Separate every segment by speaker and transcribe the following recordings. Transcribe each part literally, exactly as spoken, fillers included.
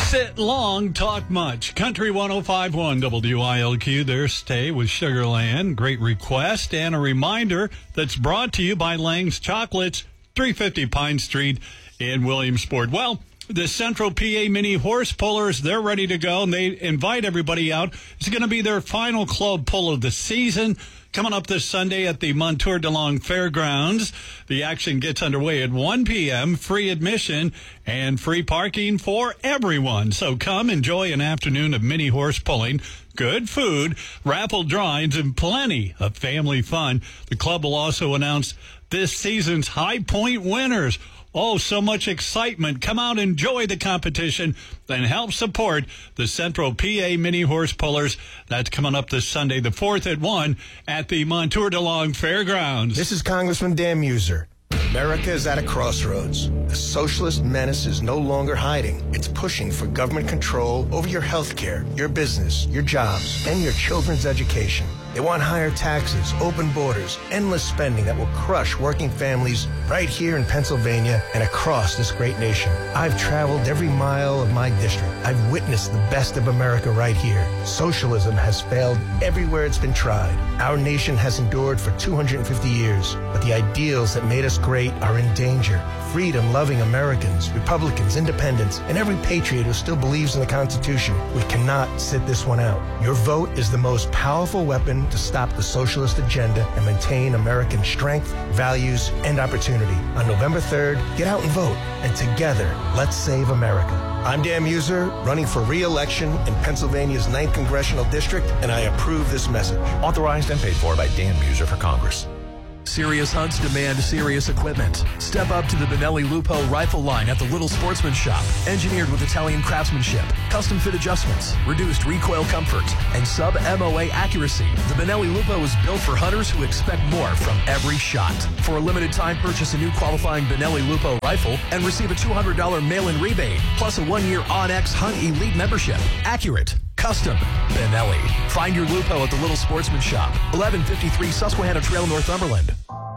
Speaker 1: Sit long, talk much. Country one oh five point one W I L Q. Their stay with Sugarland. Great request and a reminder that's brought to you by Lang's Chocolates, three fifty Pine Street in Williamsport. Well, the Central P A Mini Horse Pullers, they're ready to go, and they invite everybody out. It's going to be their final club pull of the season, coming up this Sunday at the Montour de Long Fairgrounds. The action gets underway at one p.m., free admission and free parking for everyone. So come enjoy an afternoon of mini horse pulling, good food, raffle drawings, and plenty of family fun. The club will also announce this season's High Point winners. Oh, so much excitement. Come out, enjoy the competition, and help support the Central P A Mini Horse Pullers. That's coming up this Sunday, the fourth at one at the Montour de Long Fairgrounds.
Speaker 2: This is Congressman Dan Muser. America is at a crossroads. The socialist menace is no longer hiding. It's pushing for government control over your health care, your business, your jobs, and your children's education. They want higher taxes, open borders, endless spending that will crush working families right here in Pennsylvania and across this great nation. I've traveled every mile of my district. I've witnessed the best of America right here. Socialism has failed everywhere it's been tried. Our nation has endured for two hundred fifty years, but the ideals that made us great are in danger. Freedom-loving Americans, Republicans, independents, and every patriot who still believes in the Constitution. We cannot sit this one out. Your vote is the most powerful weapon to stop the socialist agenda and maintain American strength, values, and opportunity. On November third, get out and vote, and together, let's save America. I'm Dan Muser, running for re-election in Pennsylvania's ninth Congressional District, and I approve this message.
Speaker 3: Authorized and paid for by Dan Muser for Congress.
Speaker 4: Serious hunts demand serious equipment. Step up to the Benelli Lupo rifle line at the Little Sportsman Shop. Engineered with Italian craftsmanship, custom fit adjustments, reduced recoil comfort, and sub-M O A accuracy. The Benelli Lupo is built for hunters who expect more from every shot. For a limited time, purchase a new qualifying Benelli Lupo rifle and receive a two hundred dollars mail-in rebate, plus a one-year OnX Hunt Elite membership. Accurate. Custom. Benelli. Find your Lupo at the Little Sportsman Shop, eleven fifty-three Susquehanna Trail, Northumberland.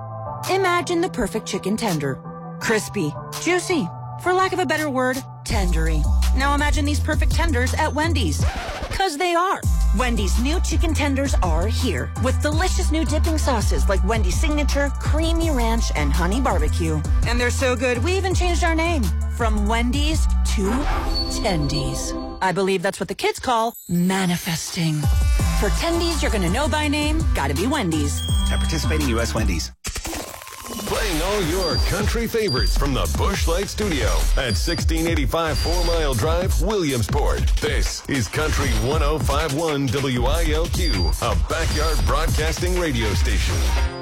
Speaker 5: Imagine the perfect chicken tender. Crispy, juicy, for lack of a better word, tendery. Now imagine these perfect tenders at Wendy's. Because they are. Wendy's new chicken tenders are here with delicious new dipping sauces like Wendy's Signature, Creamy Ranch, and Honey Barbecue. And they're so good, we even changed our name from Wendy's to Tendies. I believe that's what the kids call manifesting. For Tendies you're going to know by name, gotta be Wendy's.
Speaker 6: At participating U S Wendy's.
Speaker 7: Playing all your country favorites from the Busch Light Studio at sixteen eighty-five Four Mile Drive, Williamsport. This is Country one oh five point one W I L Q, a backyard broadcasting radio station.